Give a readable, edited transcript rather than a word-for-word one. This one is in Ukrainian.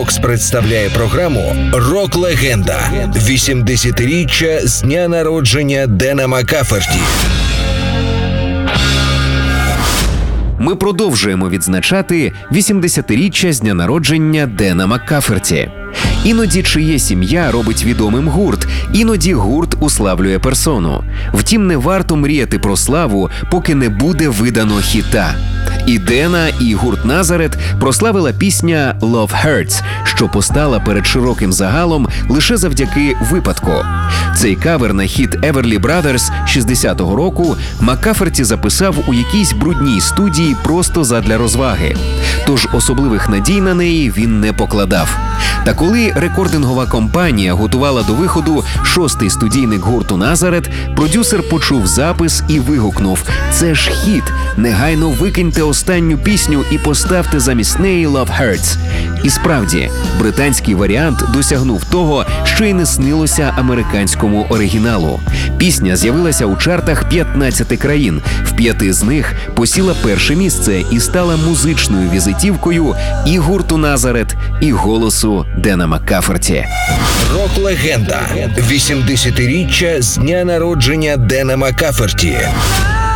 Рокс представляє програму «Рок-легенда» 80-річчя з дня народження Дена Маккаферті. Ми продовжуємо відзначати 80-річчя з дня народження Дена Маккаферті. Іноді чиєсь ім'я робить відомим гурт, іноді гурт уславлює персону. Втім, не варто мріяти про славу, поки не буде видано хіта. І Дена, і гурт «Назарет» прославила пісня «Love Hurts», що постала перед широким загалом лише завдяки випадку. Цей кавер на хіт «Everly Brothers» 60-го року Маккаферті записав у якійсь брудній студії просто задля розваги. Тож особливих надій на неї він не покладав. Та коли рекордингова компанія готувала до виходу 6-й студійник гурту «Назарет», продюсер почув запис і вигукнув: «Це ж хіт! Негайно викиньте останню пісню і поставте замість неї «Love Hurts». І справді, британський варіант досягнув того, що й не снилося американському оригіналу. Пісня з'явилася у чартах 15 країн, в 5 з них посіла перше місце і стала музичною візитівкою і гурту «Назарет», і голосу Дена Маккаферті. «Рок-легенда» 80-річчя з дня народження Дена Маккаферті.